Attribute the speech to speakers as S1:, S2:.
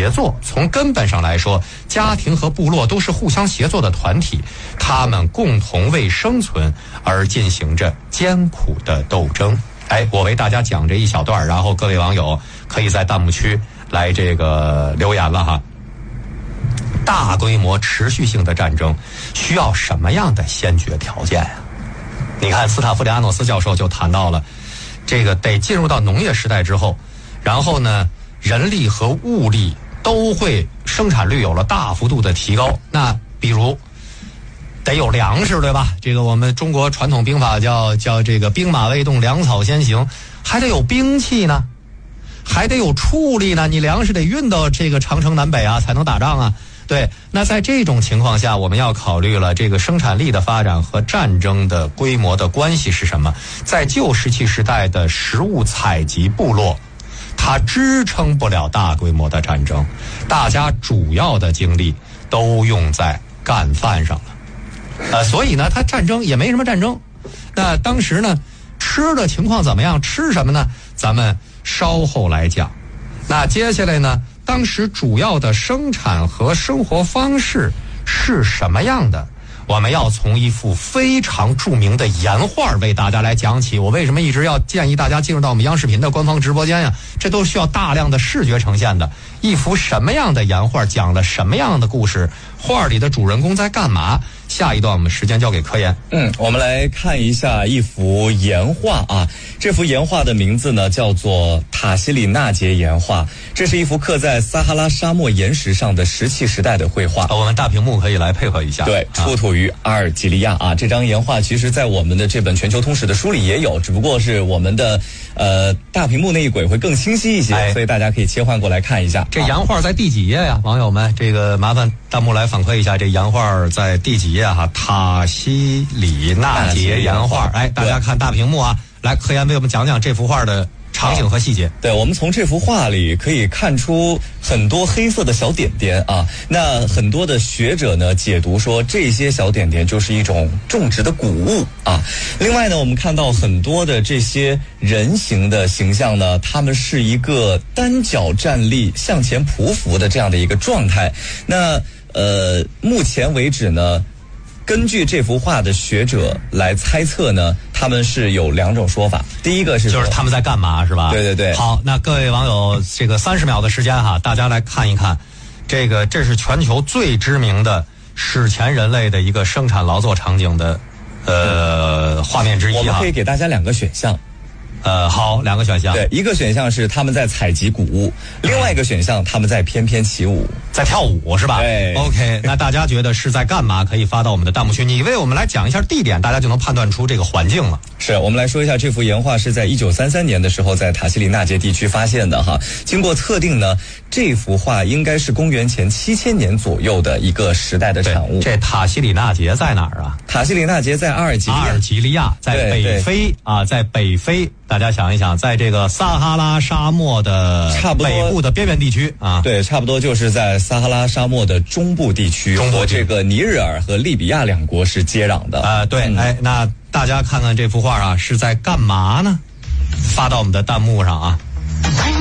S1: 协作。从根本上来说，家庭和部落都是互相协作的团体，他们共同为生存而进行着艰苦的斗争。我为大家讲这一小段，然后各位网友可以在弹幕区来这个留言了哈。大规模持续性的战争需要什么样的先决条件呀？你看斯塔夫里亚诺斯教授就谈到了，这个得进入到农业时代之后，然后呢，人力和物力都会生产率有了大幅度的提高。那比如得有粮食，对吧？这个我们中国传统兵法叫这个兵马未动，粮草先行，还得有兵器呢，还得有畜力呢。你粮食得运到这个长城南北啊，才能打仗啊。对，那在这种情况下，我们要考虑了这个生产力的发展和战争的规模的关系是什么？在旧石器时代的食物采集部落，它支撑不了大规模的战争，大家主要的精力都用在干饭上了，所以呢，它战争也没什么战争。那当时呢，吃的情况怎么样？吃什么呢？咱们稍后来讲。那接下来呢？当时主要的生产和生活方式是什么样的？我们要从一幅非常著名的岩画为大家来讲起。我为什么一直要建议大家进入到我们央视频的官方直播间呀？这都需要大量的视觉呈现的。一幅什么样的岩画讲了什么样的故事？画里的主人公在干嘛？下一段我们时间交给科研。
S2: 我们来看一下一幅岩画啊。这幅岩画的名字呢叫做塔西里纳杰岩画，这是一幅刻在撒哈拉沙漠岩石上的石器时代的绘画。
S1: 我们大屏幕可以来配合一下。
S2: 对，出土于阿尔及利亚啊。这张岩画其实在我们的这本全球通史的书里也有，只不过是我们的大屏幕那一轨会更清晰一些，所以大家可以切换过来看一下。
S1: 这岩画在第几页呀？网友们，这个麻烦弹幕来反馈一下，这岩画在第几页哈？塔西里纳杰岩画。大家看大屏幕啊，来，科研为我们讲讲这幅画的场景和细节。
S2: 对，我们从这幅画里可以看出很多黑色的小点点啊。那很多的学者呢解读说，这些小点点就是一种种植的谷物啊。另外呢，我们看到很多的这些人形的形象呢，他们是一个单脚站立向前匍匐的这样的一个状态。那目前为止呢，根据这幅画的学者来猜测呢，他们是有两种说法。第一个是
S1: 就是他们在干嘛，是吧？
S2: 对对对。
S1: 好，那各位网友，这个30秒的时间哈，大家来看一看，这是全球最知名的史前人类的一个生产劳作场景的画面之一哈。
S2: 我们可以给大家两个选项。
S1: 好，两个选项。
S2: 对，一个选项是他们在采集谷物，另外一个选项他们在翩翩起舞，
S1: 在跳舞，是吧？
S2: 对。
S1: OK， 那大家觉得是在干嘛？可以发到我们的弹幕区。你为我们来讲一下地点，大家就能判断出这个环境了。
S2: 是，我们来说一下这幅岩画是在1933年的时候在塔西里纳杰地区发现的哈。经过测定呢，这幅画应该是公元前7000年左右的一个时代的产物。
S1: 这塔西里纳杰在哪儿啊？
S2: 塔西里纳杰在阿尔及利亚，
S1: 在北非啊，在北非。大家想一想，在这个撒哈拉沙漠的北部的边缘地区啊，
S2: 对，差不多就是在撒哈拉沙漠的中部地区，和这个尼日尔和利比亚两国是接壤的。
S1: 对，那大家看看这幅画啊，是在干嘛呢？发到我们的弹幕上啊。